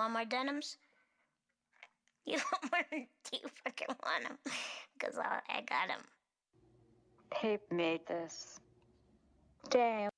want more denims? You want more? Do you fucking want them? Because I got them. Pape made this. Damn.